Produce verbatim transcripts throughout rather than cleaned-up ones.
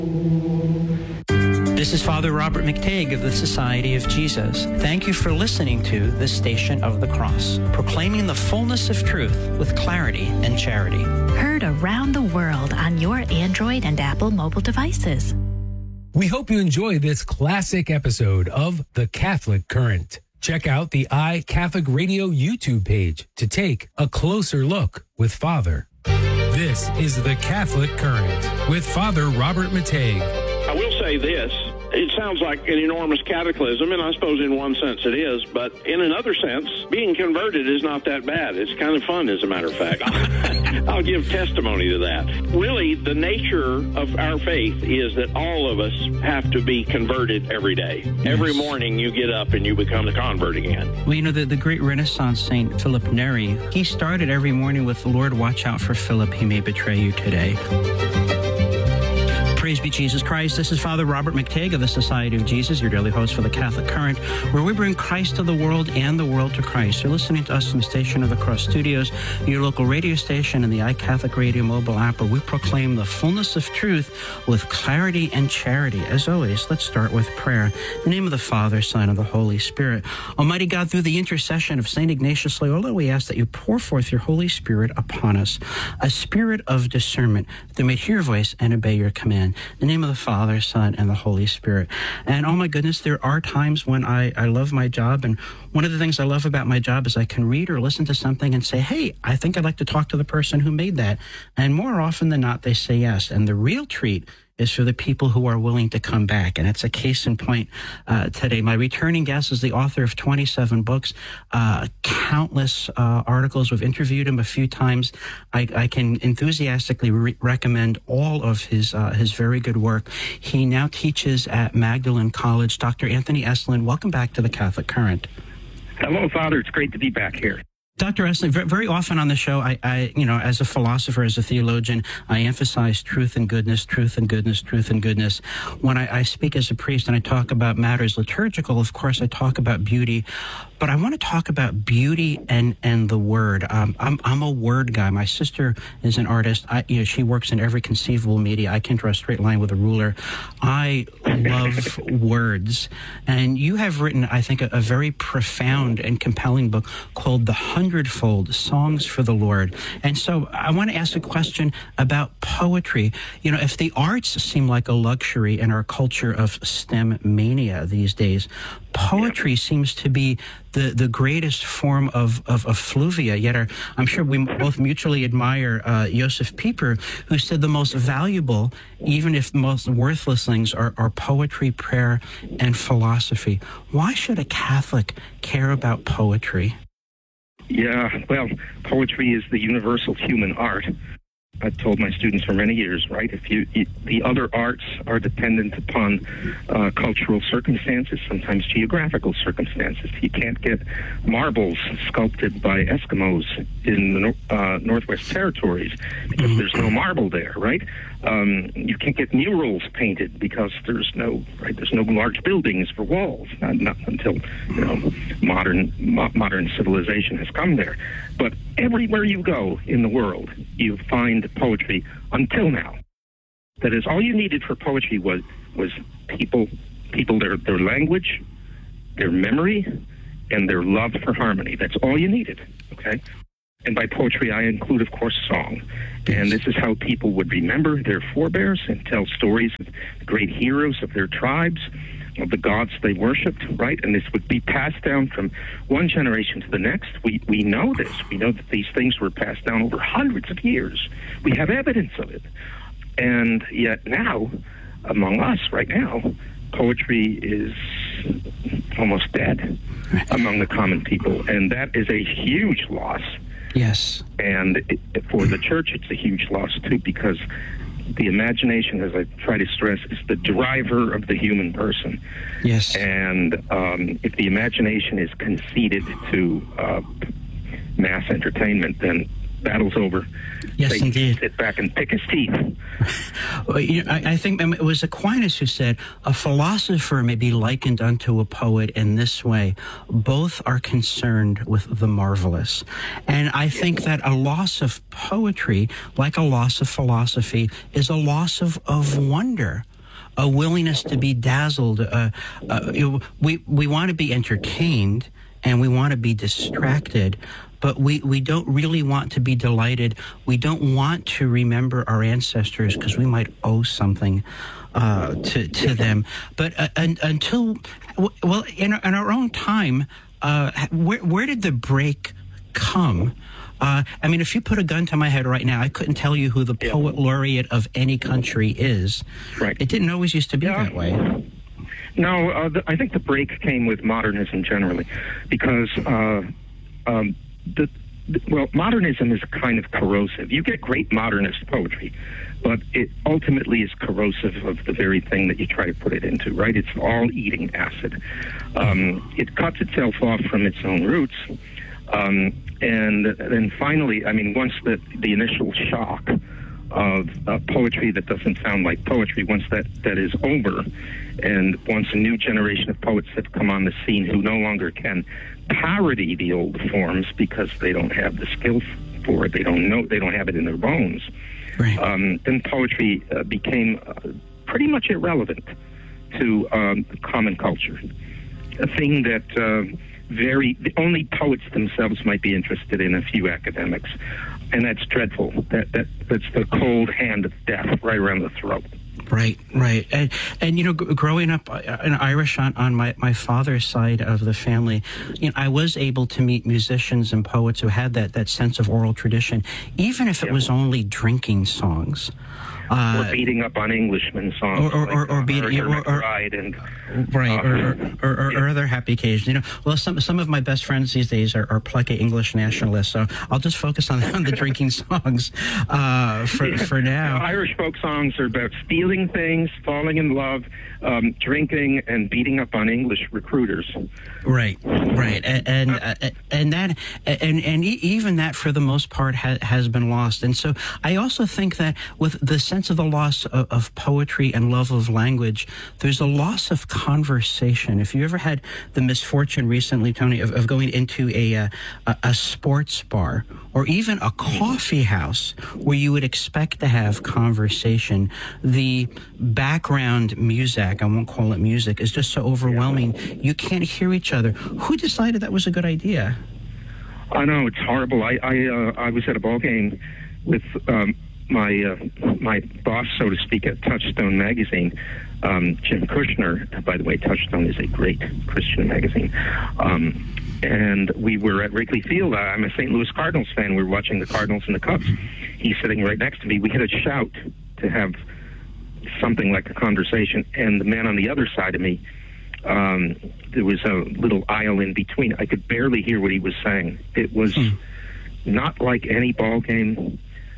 This is Father Robert McTague of the Society of Jesus. Thank you for listening to the Station of the Cross, proclaiming the fullness of truth with clarity and charity. Heard around the world on your Android and Apple mobile devices. We hope you enjoy this classic episode of The Catholic Current. Check out the iCatholic Radio YouTube page to take a closer look with Father. This is The Catholic Current with Father Robert McTague. I will say this. It sounds like an enormous cataclysm, and I suppose in one sense it is, but in another sense, being converted is not that bad. It's kind of fun, as a matter of fact. I'll give testimony to that. Really, the nature of our faith is that all of us have to be converted every day. Yes. Every morning you get up and you become a convert again. Well, you know, the, the great Renaissance saint Philip Neri, he started every morning with, "Lord, watch out for Philip. He may betray you today." Praise be Jesus Christ. This is Father Robert McTague of the Society of Jesus, your daily host for the Catholic Current, where we bring Christ to the world and the world to Christ. You're listening to us from the Station of the Cross Studios, your local radio station, and the iCatholic Radio mobile app, where we proclaim the fullness of truth with clarity and charity. As always, let's start with prayer. In the name of the Father, Son, and the Holy Spirit. Almighty God, through the intercession of Saint Ignatius Loyola, we ask that you pour forth your Holy Spirit upon us, a spirit of discernment, that they may hear your voice and obey your command. In the name of the Father, Son, and the Holy Spirit. And oh my goodness, there are times when I, I love my job, and one of the things I love about my job is I can read or listen to something and say, hey, I think I'd like to talk to the person who made that. And more often than not, they say yes. And the real treat is for the people who are willing to come back. And it's a case in point uh, today. My returning guest is the author of twenty-seven books, uh, countless uh, articles. We've interviewed him a few times. I, I can enthusiastically re- recommend all of his uh, his very good work. He now teaches at Magdalen College. Doctor Anthony Esolen, welcome back to the Catholic Current. Hello, Father. It's great to be back here. Doctor Esolen, very often on the show, I, I, you know, as a philosopher, as a theologian, I emphasize truth and goodness, truth and goodness, truth and goodness. When I, I speak as a priest and I talk about matters liturgical, of course, I talk about beauty. But I want to talk about beauty and, and the word. Um, I'm, I'm a word guy. My sister is an artist. I, you know, she works in every conceivable media. I can draw a straight line with a ruler. I love words. And you have written, I think, a, a very profound and compelling book called The Hundredfold Songs for the Lord. And so I want to ask a question about poetry. You know, if the arts seem like a luxury in our culture of STEM mania these days, poetry seems to be the, the greatest form of, of, of fluvia. Yet our, I'm sure we both mutually admire uh, Joseph Pieper, who said the most valuable, even if the most worthless things, are, are poetry, prayer, and philosophy. Why should a Catholic care about poetry? Yeah, well, poetry is the universal human art. I've told my students for many years, right? If you, you the other arts are dependent upon uh, cultural circumstances, sometimes geographical circumstances. You can't get marbles sculpted by Eskimos in the uh, Northwest Territories because there's no marble there, right? Um, you can't get murals painted because there's no right. There's no large buildings for walls. Not, not until you know modern mo- modern civilization has come there. But everywhere you go in the world, you find poetry until now. That is, all you needed for poetry was was people, people their their language, their memory, and their love for harmony. That's all you needed. Okay. And by poetry, I include, of course, song. And this is how people would remember their forebears and tell stories of the great heroes of their tribes, of the gods they worshipped, right? And this would be passed down from one generation to the next. We we know this. We know that these things were passed down over hundreds of years. We have evidence of it. And yet now, among us right now, poetry is almost dead among the common people. And that is a huge loss. Yes. And it, for the church, it's a huge loss, too, because the imagination, as I try to stress, is the driver of the human person. Yes. And um, if the imagination is conceded to uh, mass entertainment, then battle's over. Yes, They indeed. sit back and pick his teeth. Well, you know, I, I think it was Aquinas who said, a philosopher may be likened unto a poet in this way. Both are concerned with the marvelous. And I think that a loss of poetry, like a loss of philosophy, is a loss of, of wonder. a willingness to be dazzled. Uh, uh, you know, we we want to be entertained and we want to be distracted, but we, we don't really want to be delighted. We don't want to remember our ancestors because we might owe something uh, to to them. But uh, un, until well, in, in our own time, uh, where where did the break come? Uh, I mean, if you put a gun to my head right now, I couldn't tell you who the yeah. poet laureate of any country is. Right. It didn't always used to be yeah. that way. No, uh, the, I think the break came with modernism generally, because uh, um, the, the well, modernism is kind of corrosive. You get great modernist poetry, but it ultimately is corrosive of the very thing that you try to put it into. Right? It's all eating acid. Um, it cuts itself off from its own roots. Um, and then finally, I mean, once the, the initial shock of uh, poetry that doesn't sound like poetry, once that, that is over, and once a new generation of poets have come on the scene who no longer can parody the old forms because they don't have the skill for it, they don't know, they don't have it in their bones, right. um, then poetry uh, became uh, pretty much irrelevant to um, common culture, a thing that... Uh, Very, the only poets themselves might be interested in, a few academics, and that's dreadful. That that that's the cold hand of death right around the throat. Right, right, and and you know, g- growing up in Irish on, on my, my father's side of the family, you know, I was able to meet musicians and poets who had that, that sense of oral tradition, even if it yeah. was only drinking songs. Uh, or beating up on Englishmen songs, or or, like, or, or uh, beating, or, or, or, and right, uh, or, or, or, or other happy occasions. You know, well, some some of my best friends these days are, are plucky English nationalists, so I'll just focus on, on the drinking songs uh, for yeah. for now. now. Irish folk songs are about stealing things, falling in love, um, drinking, and beating up on English recruiters. Right, right, and and, uh, and that and and even that for the most part ha- has been lost. And so I also think that with the sense of the loss of, of poetry and love of language, there's a loss of conversation. If you ever had the misfortune recently, Tony, of, of going into a, uh, a a sports bar or even a coffee house where you would expect to have conversation, the background music, I won't call it music, is just so overwhelming. You can't hear each other. Who decided that was a good idea? I know, it's horrible. I I, uh, I was at a ball game with um, my uh, my boss, so to speak, at Touchstone magazine, um, Jim Kushner. By the way, Touchstone is a great Christian magazine. Um, and we were at Wrigley Field. I'm a Saint Louis Cardinals fan. We were watching the Cardinals and the Cubs. He's sitting right next to me. We had a shout to have something like a conversation, and the man on the other side of me, um, there was a little aisle in between. I could barely hear what he was saying. It was hmm. not like any ball game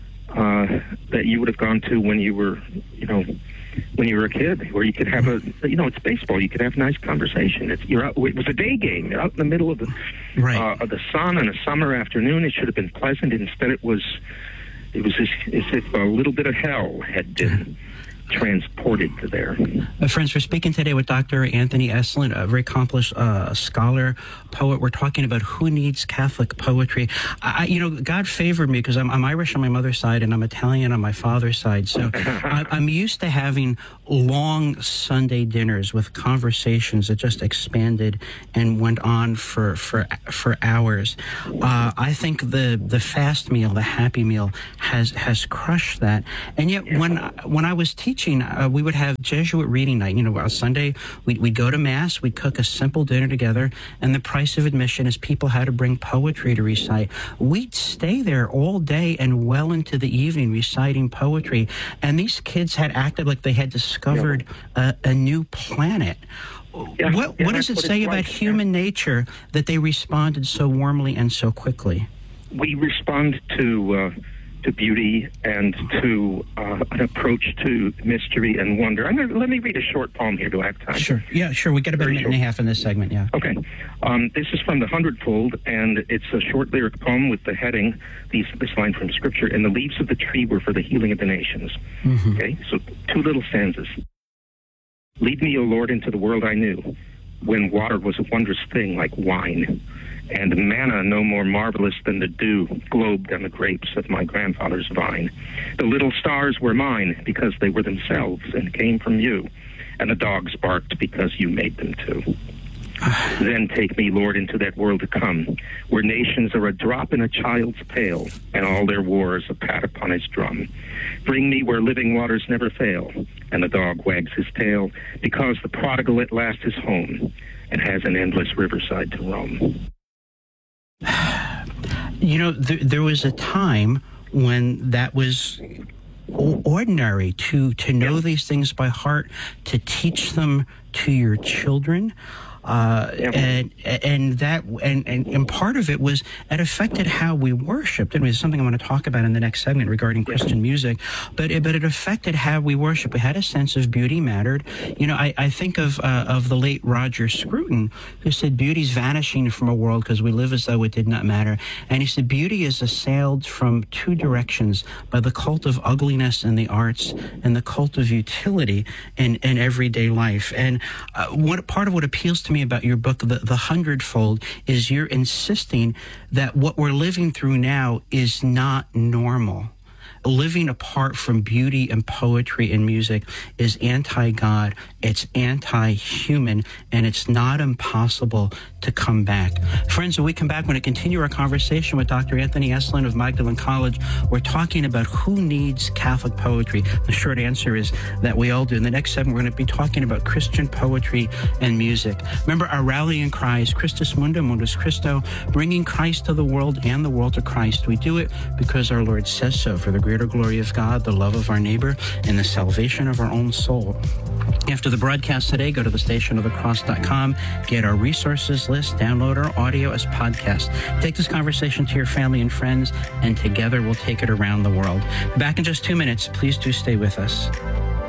uh, that you would have gone to when you were, you know, when you were a kid, where you could have a, you know, it's baseball. You could have a nice conversation. It's you're out, it was a day game. You're out in the middle of the right. uh, of the sun on a summer afternoon. It should have been pleasant. Instead, it was it was as, as if a little bit of hell had been transported to there. Uh, friends, we're speaking today with Doctor Anthony Esolen, a very accomplished uh, scholar, poet. We're talking about who needs Catholic poetry. I, you know, God favored me because I'm, I'm Irish on my mother's side and I'm Italian on my father's side. So I, I'm used to having long Sunday dinners with conversations that just expanded and went on for for for hours. Uh, I think the the fast meal, the happy meal, has has crushed that. And yet, when when I was teaching, Uh, we would have Jesuit reading night. You know, on Sunday, we'd, we'd go to Mass, we'd cook a simple dinner together, and the price of admission is people had to bring poetry to recite. We'd stay there all day and well into the evening reciting poetry, and these kids had acted like they had discovered a, a new planet. Yeah, what yeah, what does it what say about like. human yeah. nature that they responded so warmly and so quickly? We respond to... Uh, to beauty and to uh, an approach to mystery and wonder. I'm gonna, let me read a short poem here. Do I have time? Sure. Yeah, sure. We got about a minute and a half in this segment, yeah. Okay. Um, this is from the Hundredfold, and it's a short lyric poem with the heading, these, this line from Scripture, and the leaves of the tree were for the healing of the nations. Mm-hmm. Okay? So two little stanzas. Lead me, O Lord, into the world I knew, when water was a wondrous thing like wine, and manna no more marvelous than the dew globed on the grapes of my grandfather's vine. The little stars were mine because they were themselves and came from you. and the dogs barked because you made them to. Then take me, Lord, into that world to come, where nations are a drop in a child's pail, and all their wars a pat upon his drum. Bring me where living waters never fail, and the dog wags his tail, because the prodigal at last is home, and has an endless riverside to roam. You know, th- there was a time when that was ordinary to, to know yeah. these things by heart, to teach them to your children. Uh, yeah. and and that and, and and part of it was it affected how we worshipped. And it's something I want to talk about in the next segment regarding Christian yeah. music. But it, but it affected how we worship. We had a sense of beauty mattered. You know, I, I think of uh, of the late Roger Scruton, who said beauty's vanishing from a world because we live as though it did not matter. And he said beauty is assailed from two directions, by the cult of ugliness in the arts and the cult of utility in, in everyday life. And uh, what part of what appeals to me about your book, The, the Hundredfold, is you're insisting that what we're living through now is not normal. Living apart from beauty and poetry and music is anti-God, it's anti-human, and it's not impossible to come back. Friends, when we come back, we're going to continue our conversation with Doctor Anthony Esolen of Magdalen College. We're talking about who needs Catholic poetry. The short answer is that we all do. In the next segment, we're going to be talking about Christian poetry and music. Remember, our rallying cry is Christus Mundum, Mundus Christo, bringing Christ to the world and the world to Christ. We do it because our Lord says so, for the greater glory of God, the love of our neighbor, and the salvation of our own soul. After the broadcast today, go to the station of the cross dot com, get our resources list, download our audio as podcast. Take this conversation to your family and friends, and together we'll take it around the world. Back in just two minutes. Please do stay with us.